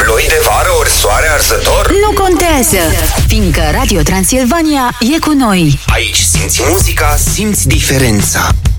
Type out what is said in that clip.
ploi de vară ori soare arzător? Nu contează, fiindcă Radio Transilvania e cu noi. Aici simți muzica, simți diferența.